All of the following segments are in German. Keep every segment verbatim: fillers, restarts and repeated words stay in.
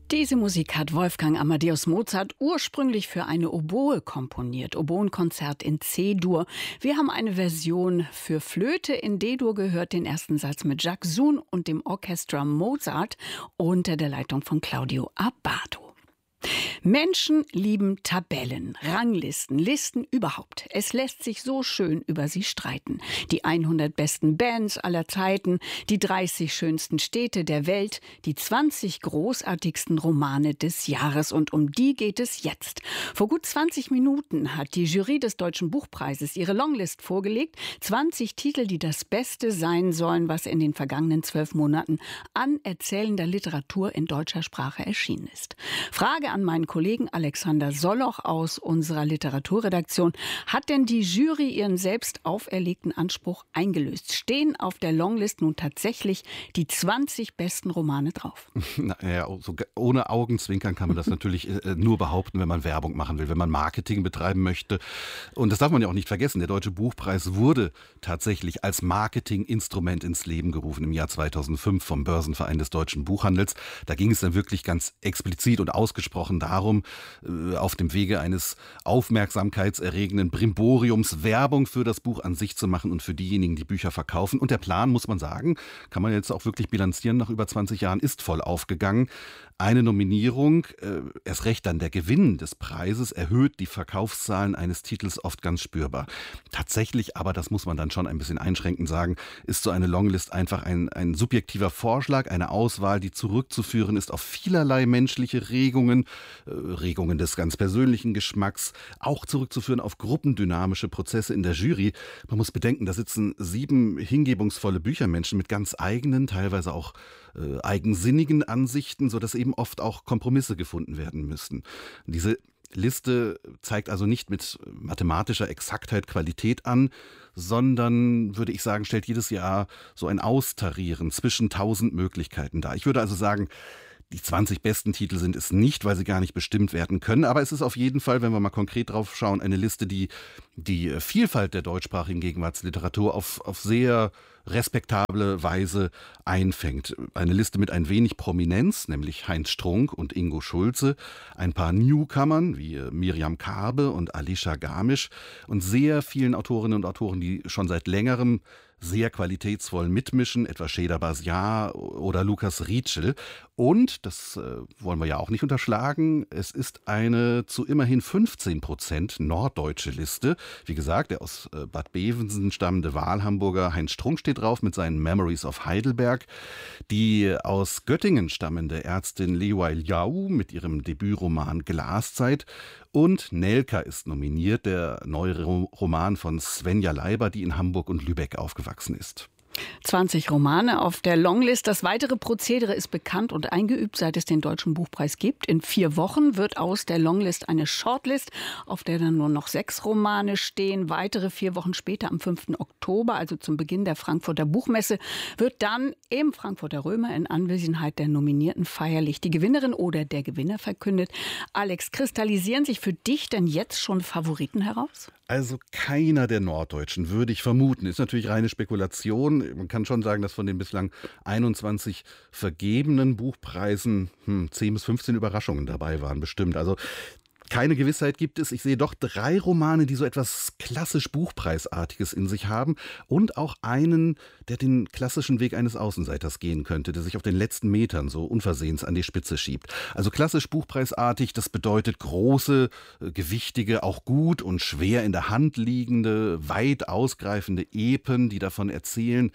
Diese Musik hat Wolfgang Amadeus Mozart ursprünglich für eine Oboe komponiert. Oboenkonzert in C-Dur. Wir haben eine Version für Flöte in D-Dur gehört, den ersten Satz mit Jacques Soun und dem Orchestra Mozart unter der Leitung von Claudio Abbado. Menschen lieben Tabellen, Ranglisten, Listen überhaupt. Es lässt sich so schön über sie streiten. Die hundert besten Bands aller Zeiten, die dreißig schönsten Städte der Welt, die zwanzig großartigsten Romane des Jahres. Und um die geht es jetzt. Vor gut zwanzig Minuten hat die Jury des Deutschen Buchpreises ihre Longlist vorgelegt. zwanzig Titel, die das Beste sein sollen, was in den vergangenen zwölf Monaten an erzählender Literatur in deutscher Sprache erschienen ist. Frage an meinen Kollegen Alexander Solloch aus unserer Literaturredaktion. Hat denn die Jury ihren selbst auferlegten Anspruch eingelöst? Stehen auf der Longlist nun tatsächlich die zwanzig besten Romane drauf? Naja, so ohne Augenzwinkern kann man das natürlich äh, nur behaupten, wenn man Werbung machen will, wenn man Marketing betreiben möchte. Und das darf man ja auch nicht vergessen. Der Deutsche Buchpreis wurde tatsächlich als Marketinginstrument ins Leben gerufen im Jahr zweitausendfünf vom Börsenverein des deutschen Buchhandels. Da ging es dann wirklich ganz explizit und ausgesprochen darum, auf dem Wege eines aufmerksamkeitserregenden Brimboriums Werbung für das Buch an sich zu machen und für diejenigen, die Bücher verkaufen. Und der Plan, muss man sagen, kann man jetzt auch wirklich bilanzieren, nach über zwanzig Jahren ist voll aufgegangen. Eine Nominierung, äh, erst recht dann der Gewinn des Preises, erhöht die Verkaufszahlen eines Titels oft ganz spürbar. Tatsächlich aber, das muss man dann schon ein bisschen einschränkend sagen, ist so eine Longlist einfach ein, ein subjektiver Vorschlag, eine Auswahl, die zurückzuführen ist auf vielerlei menschliche Regungen, äh, Regungen des ganz persönlichen Geschmacks, auch zurückzuführen auf gruppendynamische Prozesse in der Jury. Man muss bedenken, da sitzen sieben hingebungsvolle Büchermenschen mit ganz eigenen, teilweise auch äh, eigensinnigen Ansichten, sodass eben oft auch Kompromisse gefunden werden müssen. Diese Liste zeigt also nicht mit mathematischer Exaktheit Qualität an, sondern, würde ich sagen, stellt jedes Jahr so ein Austarieren zwischen tausend Möglichkeiten dar. Ich würde also sagen, die zwanzig besten Titel sind es nicht, weil sie gar nicht bestimmt werden können. Aber es ist auf jeden Fall, wenn wir mal konkret drauf schauen, eine Liste, die die Vielfalt der deutschsprachigen Gegenwartsliteratur auf, auf sehr respektable Weise einfängt. Eine Liste mit ein wenig Prominenz, nämlich Heinz Strunk und Ingo Schulze, ein paar Newcomern wie Miriam Karbe und Alicia Garmisch und sehr vielen Autorinnen und Autoren, die schon seit längerem sehr qualitätsvoll mitmischen, etwa Sheda Basiar oder Lukas Rietschel. Und, das äh, wollen wir ja auch nicht unterschlagen, es ist eine zu immerhin fünfzehn Prozent norddeutsche Liste. Wie gesagt, der aus äh, Bad Bevensen stammende Wahlhamburger Heinz Strunk steht drauf mit seinen Memories of Heidelberg. Die aus Göttingen stammende Ärztin Liuai Liao mit ihrem Debütroman Glaszeit. Und Nelka ist nominiert, der neue Roman von Svenja Leiber, die in Hamburg und Lübeck aufgewachsen ist. zwanzig Romane auf der Longlist. Das weitere Prozedere ist bekannt und eingeübt, seit es den Deutschen Buchpreis gibt. In vier Wochen wird aus der Longlist eine Shortlist, auf der dann nur noch sechs Romane stehen. Weitere vier Wochen später, am fünften Oktober, also zum Beginn der Frankfurter Buchmesse, wird dann im Frankfurter Römer in Anwesenheit der Nominierten feierlich die Gewinnerin oder der Gewinner verkündet. Alex, kristallisieren sich für dich denn jetzt schon Favoriten heraus? Also keiner der Norddeutschen, würde ich vermuten. Ist natürlich reine Spekulation. Man kann schon sagen, dass von den bislang einundzwanzig vergebenen Buchpreisen hm, zehn bis fünfzehn Überraschungen dabei waren, bestimmt. Also keine Gewissheit gibt es. Ich sehe doch drei Romane, die so etwas klassisch Buchpreisartiges in sich haben und auch einen, der den klassischen Weg eines Außenseiters gehen könnte, der sich auf den letzten Metern so unversehens an die Spitze schiebt. Also klassisch buchpreisartig, das bedeutet große, gewichtige, auch gut und schwer in der Hand liegende, weit ausgreifende Epen, die davon erzählen,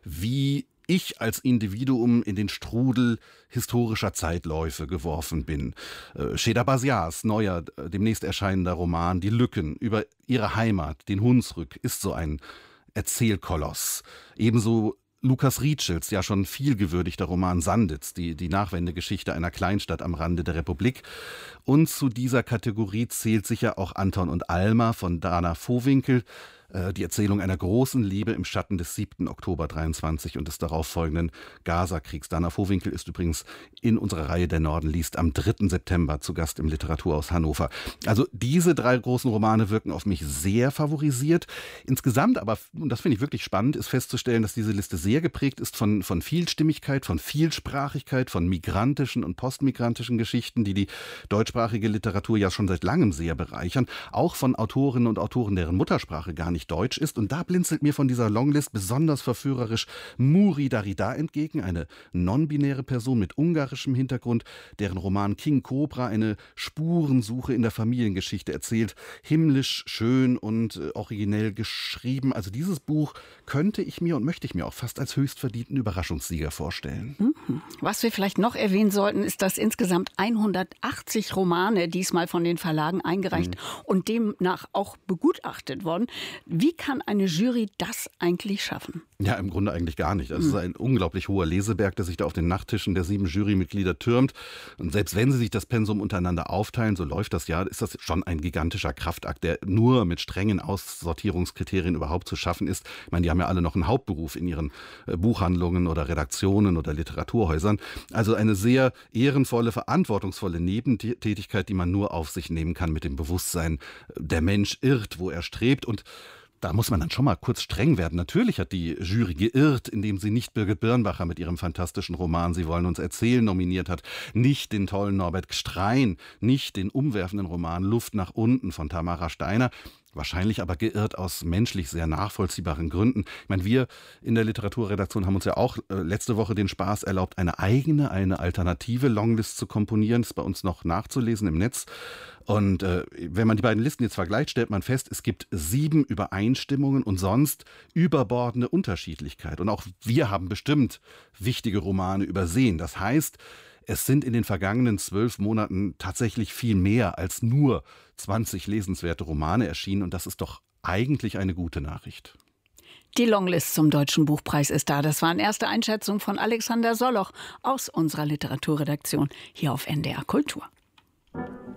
wie ich als Individuum in den Strudel historischer Zeitläufe geworfen bin. Äh, Sheda Basiars neuer, demnächst erscheinender Roman Die Lücken über ihre Heimat, den Hunsrück, ist so ein Erzählkoloss. Ebenso Lukas Rietschels, ja schon viel gewürdigter Roman Sanditz, die, die Nachwendegeschichte einer Kleinstadt am Rande der Republik. Und zu dieser Kategorie zählt sicher auch Anton und Alma von Dana Vohwinkel. die Erzählung einer großen Liebe im Schatten des siebten Oktober dreiundzwanzig und des darauffolgenden Gaza-Kriegs. Dana Vohwinkel ist übrigens in unserer Reihe Der Norden liest am dritten September zu Gast im Literaturhaus Hannover. Also diese drei großen Romane wirken auf mich sehr favorisiert. Insgesamt aber, und das finde ich wirklich spannend, ist festzustellen, dass diese Liste sehr geprägt ist von, von Vielstimmigkeit, von Vielsprachigkeit, von migrantischen und postmigrantischen Geschichten, die die deutschsprachige Literatur ja schon seit langem sehr bereichern. Auch von Autorinnen und Autoren, deren Muttersprache gar nicht Deutsch ist. Und da blinzelt mir von dieser Longlist besonders verführerisch Muri Darida entgegen, eine non-binäre Person mit ungarischem Hintergrund, deren Roman King Cobra eine Spurensuche in der Familiengeschichte erzählt. Himmlisch, schön und äh, originell geschrieben. Also dieses Buch könnte ich mir und möchte ich mir auch fast als höchstverdienten Überraschungssieger vorstellen. Mhm. Was wir vielleicht noch erwähnen sollten, ist, dass insgesamt hundertachtzig Romane diesmal von den Verlagen eingereicht mhm. und demnach auch begutachtet worden. Wie kann eine Jury das eigentlich schaffen? Ja, im Grunde eigentlich gar nicht. Das mhm. ist ein unglaublich hoher Leseberg, der sich da auf den Nachttischen der sieben Jurymitglieder türmt. Und selbst wenn sie sich das Pensum untereinander aufteilen, so läuft das ja, ist das schon ein gigantischer Kraftakt, der nur mit strengen Aussortierungskriterien überhaupt zu schaffen ist. Ich meine, die haben ja alle noch einen Hauptberuf in ihren äh, Buchhandlungen oder Redaktionen oder Literaturhäusern. Also eine sehr ehrenvolle, verantwortungsvolle Nebentätigkeit, die man nur auf sich nehmen kann mit dem Bewusstsein, der Mensch irrt, wo er strebt. Und da muss man dann schon mal kurz streng werden. Natürlich hat die Jury geirrt, indem sie nicht Birgit Birnbacher mit ihrem fantastischen Roman Sie wollen uns erzählen nominiert hat, nicht den tollen Norbert Gstrein, nicht den umwerfenden Roman Luft nach unten von Tamara Steiner. Wahrscheinlich aber geirrt aus menschlich sehr nachvollziehbaren Gründen. Ich meine, wir in der Literaturredaktion haben uns ja auch äh, letzte Woche den Spaß erlaubt, eine eigene, eine alternative Longlist zu komponieren. Das ist bei uns noch nachzulesen im Netz. Und äh, wenn man die beiden Listen jetzt vergleicht, stellt man fest, es gibt sieben Übereinstimmungen und sonst überbordende Unterschiedlichkeit. Und auch wir haben bestimmt wichtige Romane übersehen. Das heißt, es sind in den vergangenen zwölf Monaten tatsächlich viel mehr als nur zwanzig lesenswerte Romane erschienen. Und das ist doch eigentlich eine gute Nachricht. Die Longlist zum Deutschen Buchpreis ist da. Das waren erste Einschätzungen von Alexander Solloch aus unserer Literaturredaktion hier auf N D R Kultur.